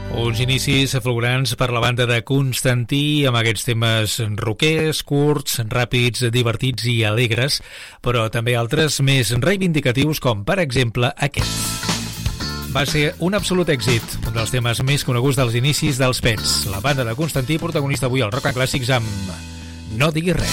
Uns inicis fulgurants per la banda de Constantí amb aquests temes rockers, curts, ràpids, divertits i alegres, però també altres més reivindicatius com per exemple aquest. Va ser un absolut èxit, un dels temes més coneguts dels inicis dels Pets. La banda de Constantí, protagonista avui al Rock and Clàssics amb No diguis res.